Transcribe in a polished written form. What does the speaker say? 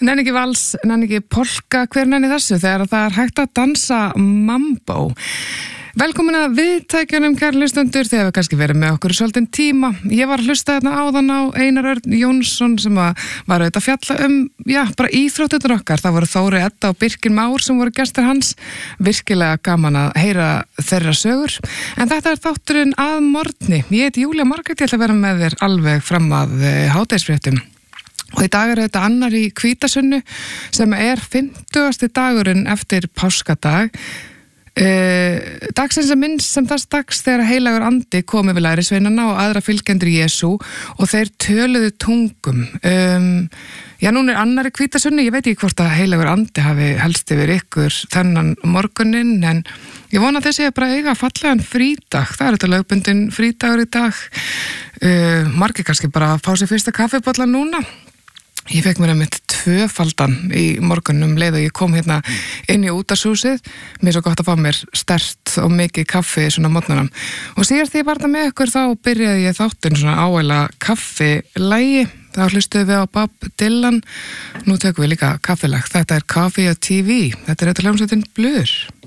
Nenni ekki vals, nenni ekki polka, hver nenni þessu þegar það hægt að dansa mambo. Velkomin að viðtækjunum, kæru hlustendur, þið hefur kannski verið með okkur í svolítinn tíma. Ég var að hlusta hérna áðan á Einar Örn Jónsson sem var auðvitað að fjalla bara íþróttirnar okkar. Það voru Þóri Edda og Birkir Már sem voru gestir hans. Virkilega gaman að heyra þeirra sögur. En þetta þátturinn að morgni. Ég heiti Júlía Margrét, ég ætla að vera með þér alveg fram að hádegisfréttum. Og í dag þetta annar í Hvítasunnu sem 50. dagurinn eftir páskadag. Dagsins minnst sem þess dags þegar heilagur andi kom yfir lærisveinana og aðra fylgjendur Jesú og þeir töluðu tungum. Núna annar í Hvítasunnu, ég veit ekki hvort að heilagur andi hafi helst yfir ykkur þennan morguninn, en ég vona þessi að bara eiga fallegan frídag. Það þetta lögbundin frídagur í dag. Margir kannski bara að fá sér fyrsta kaffibolla núna. Ég fekk mér einmitt 2-faldan í morgunum leið og ég kom hérna inn í útvarpshúsið. Mér er svo gott að fá mér sterkt og mikið kaffi svona á morgnunum. Og síðast því ég var það með ykkur þá byrjaði ég þáttinn svona áæla kaffilægi. Þá hlustuðum við á Bob Dylan. Nú tökum við líka kaffilag. Þetta er Coffee og TV. Þetta er hljómsveitin Blur.